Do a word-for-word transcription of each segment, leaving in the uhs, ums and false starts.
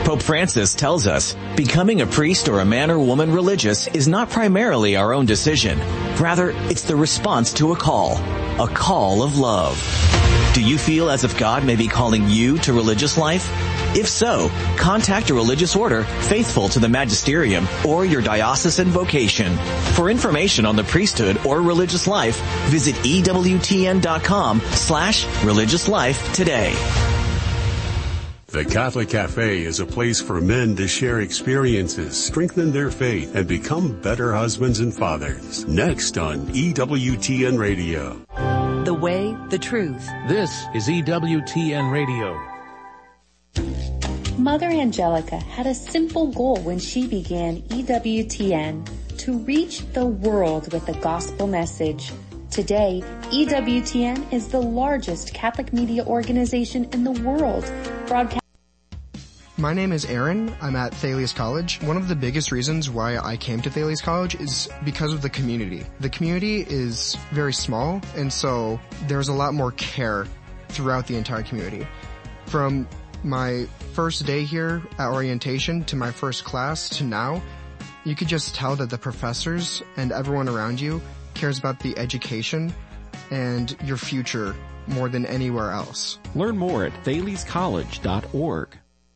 Pope Francis tells us becoming a priest or a man or woman religious is not primarily our own decision. Rather, it's the response to a call, a call of love. Do you feel as if God may be calling you to religious life? If so, contact a religious order faithful to the magisterium or your diocesan vocation. For information on the priesthood or religious life, visit E W T N dot com slash religious life today. The Catholic Cafe is a place for men to share experiences, strengthen their faith, and become better husbands and fathers. Next on E W T N Radio. The way, the truth. This is E W T N Radio. Mother Angelica had a simple goal when she began E W T N, to reach the world with the gospel message. Today, E W T N is the largest Catholic media organization in the world, broadcasting. My name is Aaron. I'm at Thales College. One of the biggest reasons why I came to Thales College is because of the community. The community is very small, and so there's a lot more care throughout the entire community. From my first day here at orientation to my first class to now, you could just tell that the professors and everyone around you cares about the education and your future more than anywhere else. Learn more at thales college dot org.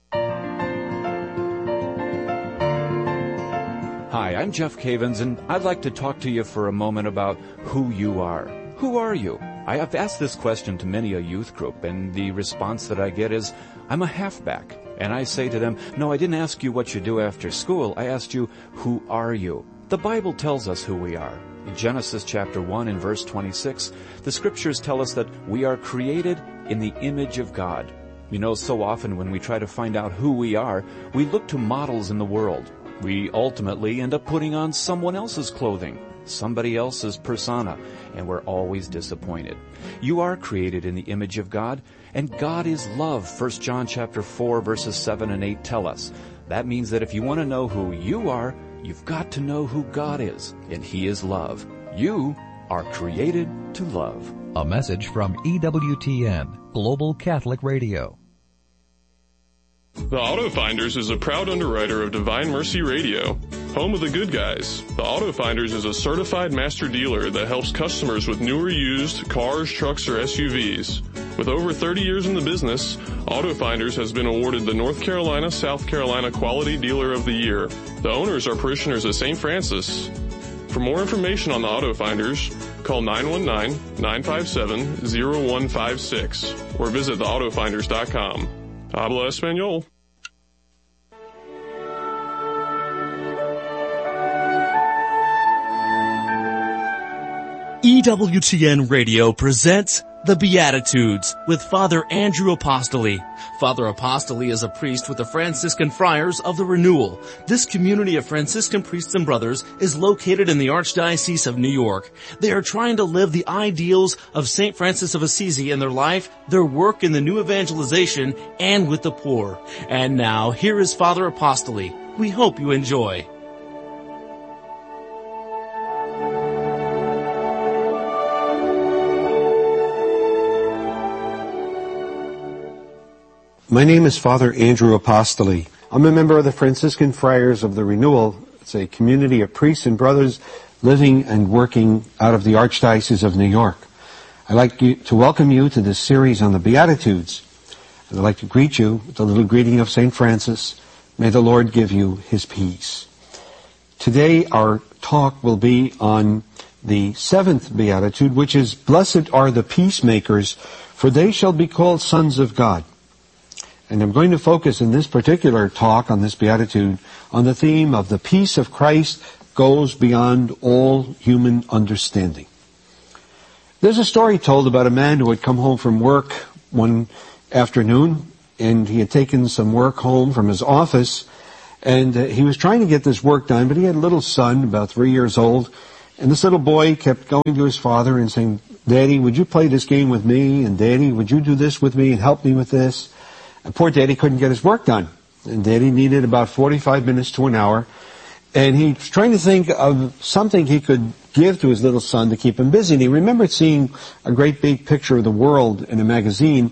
Hi, I'm Jeff Cavins, and I'd like to talk to you for a moment about who you are. Who are you? I have asked this question to many a youth group, and the response that I get is, I'm a halfback. And I say to them, no, I didn't ask you what you do after school. I asked you, who are you? The Bible tells us who we are. In Genesis chapter one and verse twenty-six, the scriptures tell us that we are created in the image of God. You know, so often when we try to find out who we are, we look to models in the world. We ultimately end up putting on someone else's clothing, somebody else's persona, and we're always disappointed. You are created in the image of God, and God is love. First John chapter four verses seven and eight tell us. That means that if you want to know who you are, you've got to know who God is, and He is love. You are created to love. A message from E W T N, Global Catholic Radio. The Auto Finders is a proud underwriter of Divine Mercy Radio, home of the good guys. The Auto Finders is a certified master dealer that helps customers with new or used cars, trucks, or S U Vs. With over thirty years in the business, Auto Finders has been awarded the North Carolina, South Carolina Quality Dealer of the Year. The owners are parishioners of Saint Francis. For more information on the Auto Finders, call nine one nine, nine five seven, zero one five six or visit the auto finders dot com. Habla Español. E W T N Radio presents The Beatitudes with Father Andrew Apostoli. Father Apostoli is a priest with the Franciscan Friars of the Renewal. This community of Franciscan priests and brothers is located in the Archdiocese of New York. They are trying to live the ideals of Saint Francis of Assisi in their life, their work in the new evangelization, and with the poor. And now, here is Father Apostoli. We hope you enjoy. My name is Father Andrew Apostoli. I'm a member of the Franciscan Friars of the Renewal. It's a community of priests and brothers living and working out of the Archdiocese of New York. I'd like to welcome you to this series on the Beatitudes. And I'd like to greet you with a little greeting of Saint Francis. May the Lord give you His peace. Today our talk will be on the seventh Beatitude, which is, Blessed are the peacemakers, for they shall be called sons of God. And I'm going to focus in this particular talk on this Beatitude on the theme of the peace of Christ goes beyond all human understanding. There's a story told about a man who had come home from work one afternoon, and he had taken some work home from his office, and uh, he was trying to get this work done, but he had a little son, about three years old, and this little boy kept going to his father and saying, Daddy, would you play this game with me? And Daddy, would you do this with me and help me with this? And poor Daddy couldn't get his work done. And Daddy needed about forty-five minutes to an hour. And he was trying to think of something he could give to his little son to keep him busy. And he remembered seeing a great big picture of the world in a magazine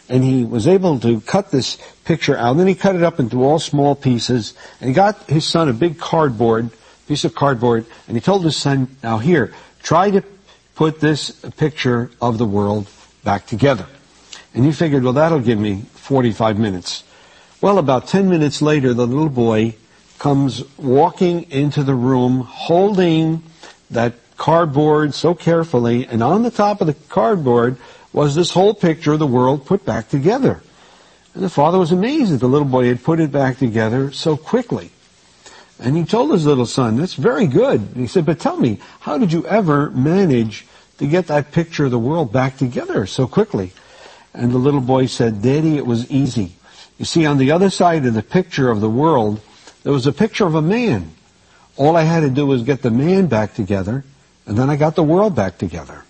And he was able to cut this picture out. And then he cut it up into all small pieces. And he got his son a big cardboard, piece of cardboard, and he told his son, now here, try to put this picture of the world back together. And he figured, well, that'll give me forty-five minutes. Well, about ten minutes later, the little boy comes walking into the room holding that cardboard so carefully, and on the top of the cardboard was this whole picture of the world put back together. And the father was amazed that the little boy had put it back together so quickly. And he told his little son, that's very good. And he said, but tell me, how did you ever manage to get that picture of the world back together so quickly? And the little boy said, Daddy, it was easy. You see, on the other side of the picture of the world, there was a picture of a man. All I had to do was get the man back together, and then I got the world back together.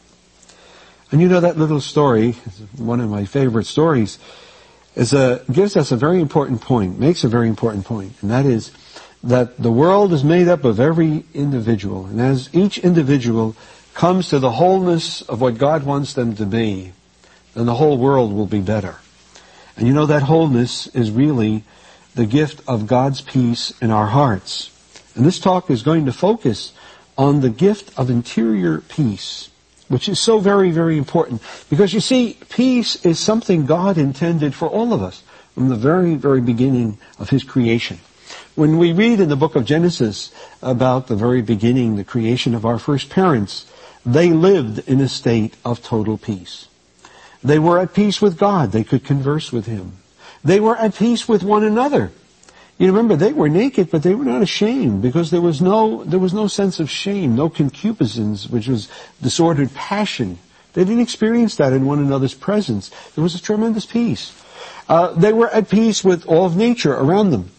And you know, that little story, one of my favorite stories, is a, gives us a very important point, makes a very important point, and that is that the world is made up of every individual. And as each individual comes to the wholeness of what God wants them to be, then the whole world will be better. And you know, that wholeness is really the gift of God's peace in our hearts. And this talk is going to focus on the gift of interior peace, which is so very, very important. Because you see, peace is something God intended for all of us from the very, very beginning of His creation. When we read in the book of Genesis about the very beginning, the creation of our first parents, they lived in a state of total peace. They were at peace with God. They could converse with Him. They were at peace with one another. You remember, they were naked, but they were not ashamed, because there was no, there was no sense of shame, no concupiscence, which was disordered passion. They didn't experience that in one another's presence. There was a tremendous peace. Uh, they were at peace with all of nature around them.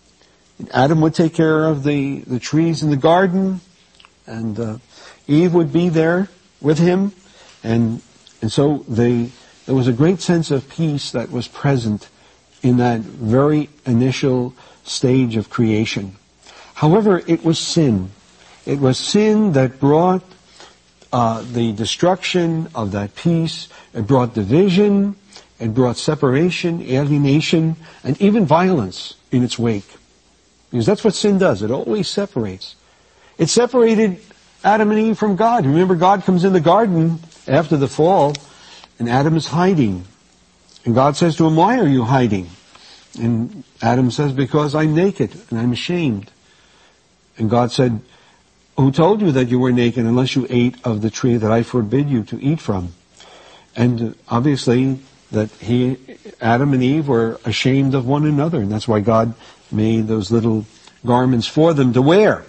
Adam would take care of the, the trees in the garden, and uh, Eve would be there with him, and and so they, there was a great sense of peace that was present in that very initial stage of creation. However, it was sin. It was sin that brought uh, the destruction of that peace. It brought division. It brought separation, alienation, and even violence in its wake. Because that's what sin does. It always separates. It separated Adam and Eve from God. Remember, God comes in the garden after the fall, and Adam is hiding. And God says to him, why are you hiding? And Adam says, because I'm naked and I'm ashamed. And God said, who told you that you were naked unless you ate of the tree that I forbid you to eat from? And obviously that he, Adam and Eve were ashamed of one another, and that's why God made those little garments for them to wear.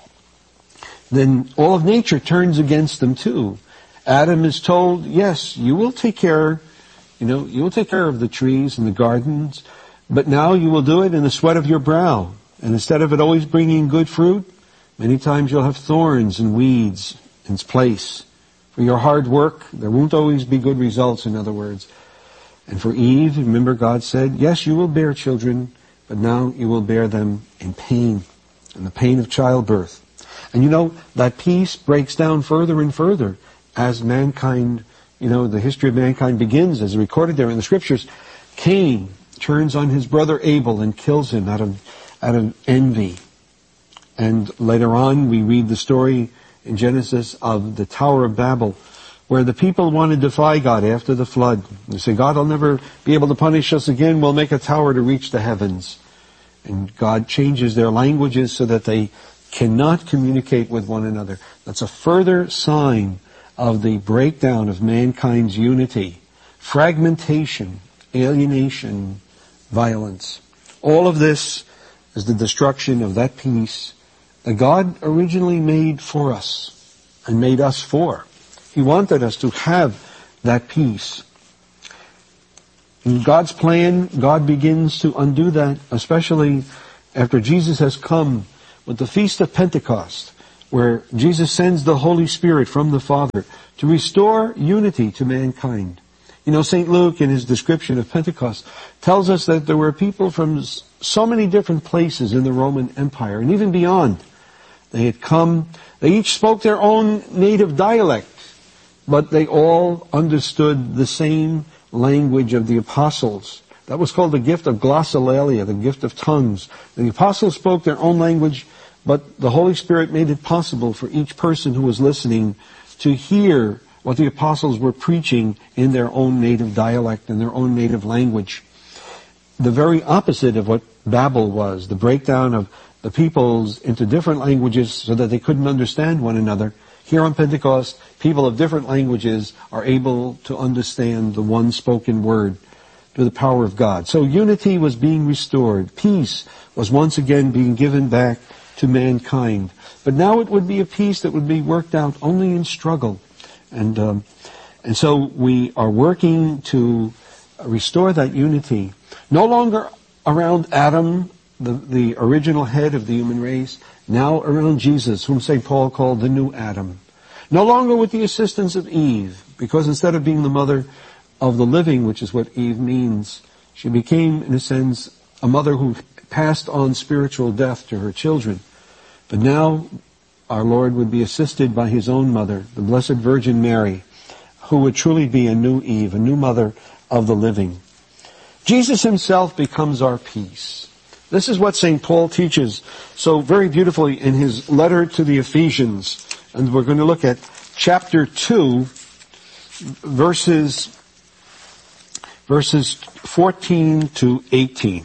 Then all of nature turns against them too. Adam is told, yes, you will take care, you know, you will take care of the trees and the gardens, but now you will do it in the sweat of your brow. And instead of it always bringing good fruit, many times you'll have thorns and weeds in its place. For your hard work, there won't always be good results, in other words. And for Eve, remember God said, yes, you will bear children, but now you will bear them in pain, in the pain of childbirth. And you know, that peace breaks down further and further as mankind, you know, the history of mankind begins, as recorded there in the scriptures. Cain turns on his brother Abel and kills him out of, out of envy. And later on, we read the story in Genesis of the Tower of Babel, where the people want to defy God after the flood. They say, God will never be able to punish us again. We'll make a tower to reach the heavens. And God changes their languages so that they cannot communicate with one another. That's a further sign of the breakdown of mankind's unity. Fragmentation, alienation, violence. All of this is the destruction of that peace that God originally made for us and made us for. He wanted us to have that peace. In God's plan, God begins to undo that, especially after Jesus has come with the Feast of Pentecost, where Jesus sends the Holy Spirit from the Father to restore unity to mankind. You know, Saint Luke, in his description of Pentecost, tells us that there were people from so many different places in the Roman Empire, and even beyond. They had come, they each spoke their own native dialect, but they all understood the same language of the apostles. That was called the gift of glossolalia, the gift of tongues. The apostles spoke their own language, but the Holy Spirit made it possible for each person who was listening to hear what the apostles were preaching in their own native dialect, in their own native language. The very opposite of what Babel was, the breakdown of the peoples into different languages so that they couldn't understand one another. Here on Pentecost, people of different languages are able to understand the one spoken word through the power of God. So unity was being restored. Peace was once again being given back to mankind. But now it would be a peace that would be worked out only in struggle. And um, and so we are working to restore that unity. No longer around Adam, the, the original head of the human race, now around Jesus, whom Saint Paul called the new Adam. No longer with the assistance of Eve, because instead of being the mother of the living, which is what Eve means, she became, in a sense, a mother who passed on spiritual death to her children. But now our Lord would be assisted by his own mother, the Blessed Virgin Mary, who would truly be a new Eve, a new mother of the living. Jesus himself becomes our peace. This is what Saint Paul teaches so very beautifully in his letter to the Ephesians. And we're going to look at chapter two, verses, verses fourteen to eighteen.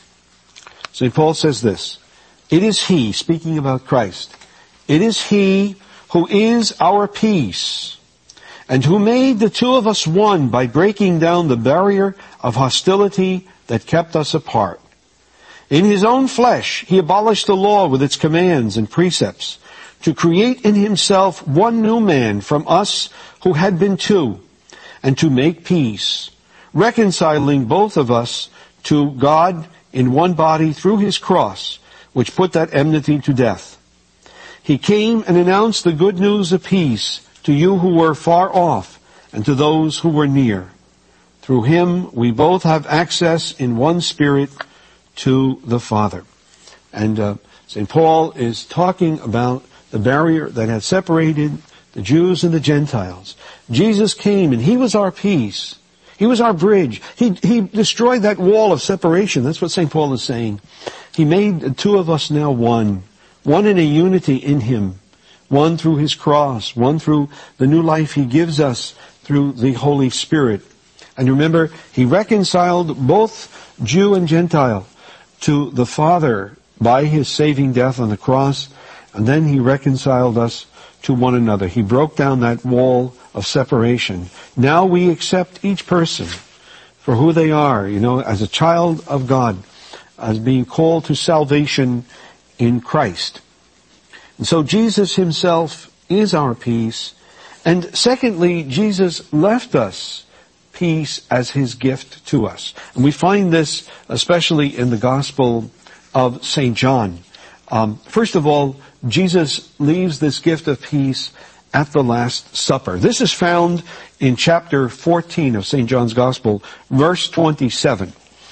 Saint Paul says this, "It is he," speaking about Christ, "it is he who is our peace, and who made the two of us one by breaking down the barrier of hostility that kept us apart. In his own flesh, he abolished the law with its commands and precepts, to create in himself one new man from us who had been two, and to make peace, reconciling both of us to God in one body through his cross, which put that enmity to death. He came and announced the good news of peace to you who were far off, and to those who were near. Through him we both have access in one spirit to the Father." And uh, Saint Paul is talking about the barrier that had separated the Jews and the Gentiles. Jesus came and he was our peace. He was our bridge. He, he destroyed that wall of separation. That's what Saint Paul is saying. He made the two of us now one. One in a unity in him. One through his cross. One through the new life he gives us through the Holy Spirit. And remember, he reconciled both Jew and Gentile to the Father by his saving death on the cross. And then he reconciled us to one another. He broke down that wall of separation. Now we accept each person for who they are, you know, as a child of God, as being called to salvation in Christ. And so Jesus himself is our peace. And secondly, Jesus left us peace as his gift to us. And we find this especially in the Gospel of Saint John. Um, first of all, Jesus leaves this gift of peace at the Last Supper. This is found in chapter fourteen of Saint John's Gospel, verse twenty-seven.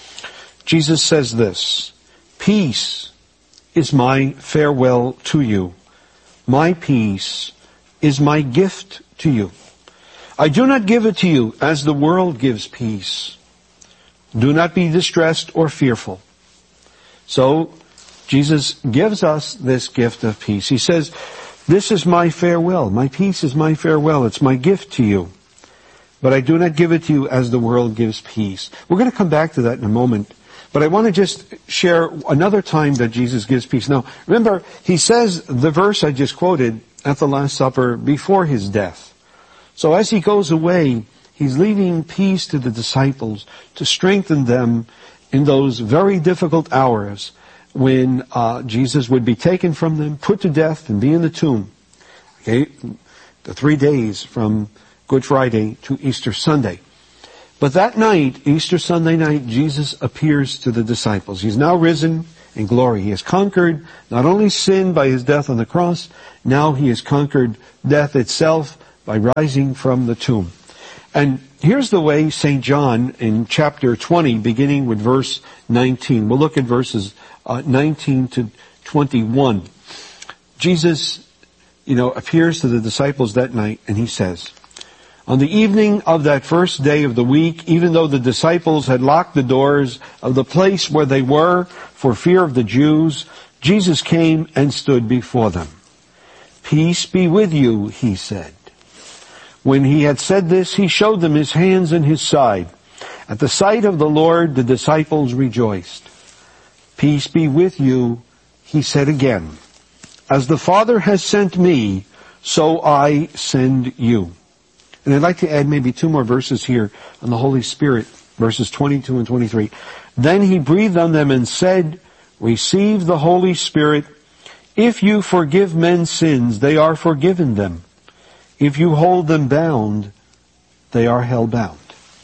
Jesus says this, "Peace is my farewell to you. My peace is my gift to you. I do not give it to you as the world gives peace. Do not be distressed or fearful." So, Jesus gives us this gift of peace. He says, "This is my farewell. My peace is my farewell. It's my gift to you. But I do not give it to you as the world gives peace." We're going to come back to that in a moment. But I want to just share another time that Jesus gives peace. Now, remember, he says the verse I just quoted at the Last Supper before his death. So as he goes away, he's leaving peace to the disciples to strengthen them in those very difficult hours when uh, Jesus would be taken from them, put to death, and be in the tomb. Okay, the three days from Good Friday to Easter Sunday. But that night, Easter Sunday night, Jesus appears to the disciples. He's now risen in glory. He has conquered not only sin by his death on the cross, now he has conquered death itself by rising from the tomb. And here's the way Saint John in chapter twenty, beginning with verse nineteen. We'll look at verses uh, nineteen to twenty-one. Jesus, you know, appears to the disciples that night and he says, On the evening of that first day of the week, even though the disciples had locked the doors of the place where they were for fear of the Jews, Jesus came and stood before them. "Peace be with you," he said. When he had said this, he showed them his hands and his side. At the sight of the Lord, the disciples rejoiced. "Peace be with you," he said again. "As the Father has sent me, so I send you." And I'd like to add maybe two more verses here on the Holy Spirit, verses twenty-two and twenty-three. "Then he breathed on them and said, 'Receive the Holy Spirit. If you forgive men's sins, they are forgiven them. If you hold them bound, they are held bound.'"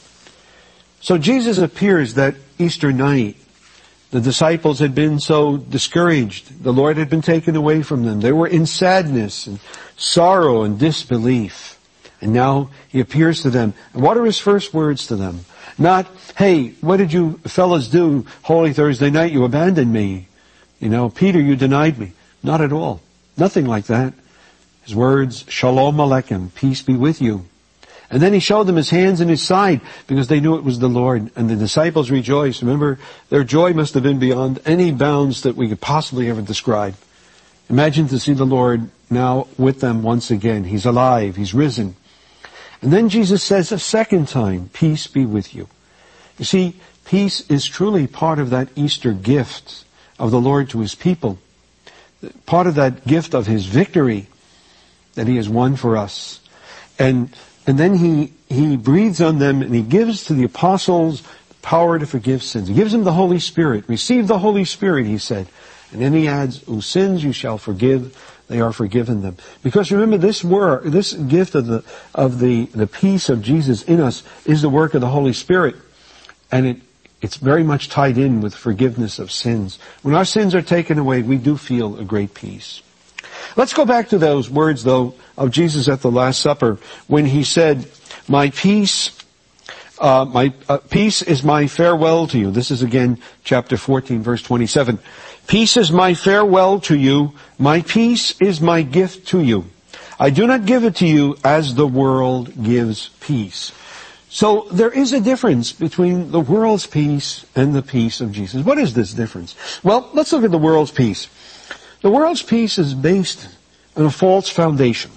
So Jesus appears that Easter night. The disciples had been so discouraged. The Lord had been taken away from them. They were in sadness and sorrow and disbelief. And now he appears to them. And what are his first words to them? Not, "Hey, what did you fellas do Holy Thursday night? You abandoned me. You know, Peter, you denied me." Not at all. Nothing like that. His words, "Shalom Aleichem," peace be with you. And then he showed them his hands and his side because they knew it was the Lord. And the disciples rejoiced. Remember, their joy must have been beyond any bounds that we could possibly ever describe. Imagine to see the Lord now with them once again. He's alive. He's risen. And then Jesus says a second time, "Peace be with you." You see, peace is truly part of that Easter gift of the Lord to his people. Part of that gift of his victory that he has won for us. And and then he, he breathes on them and he gives to the apostles the power to forgive sins. He gives them the Holy Spirit. "Receive the Holy Spirit," he said. And then he adds, "Whose sins you shall forgive, they are forgiven them." Because remember, this work, this gift of the of the, the peace of Jesus in us is the work of the Holy Spirit. And it it's very much tied in with forgiveness of sins. When our sins are taken away, we do feel a great peace. Let's go back to those words, though, of Jesus at the Last Supper, when he said, "My peace, uh, my uh, peace is my farewell to you." This is again chapter fourteen, verse twenty-seven. "Peace is my farewell to you. My peace is my gift to you. I do not give it to you as the world gives peace." So there is a difference between the world's peace and the peace of Jesus. What is this difference? Well, let's look at the world's peace. The world's peace is based on a false foundation.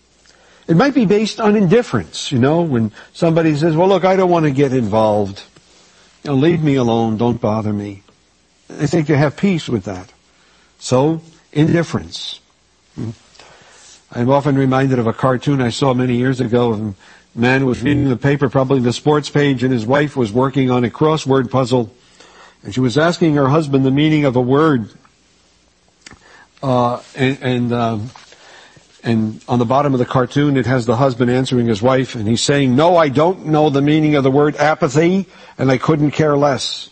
It might be based on indifference, you know, when somebody says, "Well, look, I don't want to get involved. You know, leave me alone, don't bother me." I think you have peace with that. So, indifference. I'm often reminded of a cartoon I saw many years ago. A man was reading the paper, probably the sports page, and his wife was working on a crossword puzzle. And she was asking her husband the meaning of a word. Uh, and, and, um, and on the bottom of the cartoon, it has the husband answering his wife, and he's saying, "No, I don't know the meaning of the word apathy, and I couldn't care less."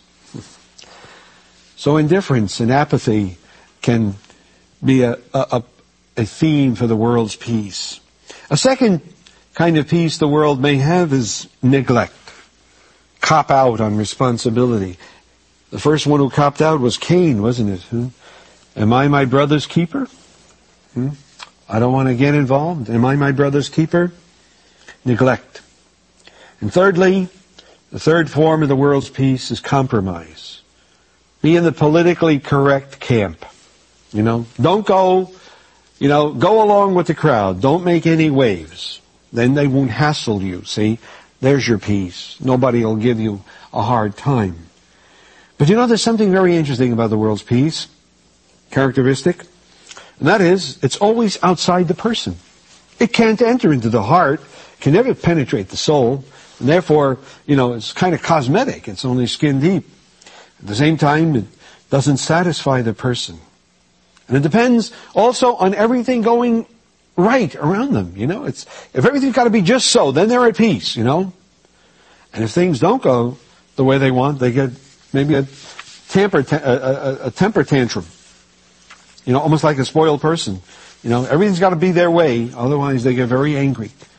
So indifference and apathy can be a, a, a theme for the world's peace. A second kind of peace the world may have is neglect. Cop out on responsibility. The first one who copped out was Cain, wasn't it? Hmm? Am I my brother's keeper? Hmm? I don't want to get involved. Am I my brother's keeper? Neglect. And thirdly, the third form of the world's peace is compromise. Be in the politically correct camp. You know, don't go, you know, go along with the crowd. Don't make any waves. Then they won't hassle you, see? There's your peace. Nobody will give you a hard time. But you know, there's something very interesting about the world's peace, characteristic, and that is, it's always outside the person. It can't enter into the heart, can never penetrate the soul, and therefore, you know, it's kind of cosmetic. It's only skin deep. At the same time, it doesn't satisfy the person. And it depends also on everything going right around them, you know. It's, if everything's got to be just so, then they're at peace, you know. And if things don't go the way they want, they get maybe a temper, a, a, a temper tantrum. You know, almost like a spoiled person. You know, everything's got to be their way, otherwise they get very angry.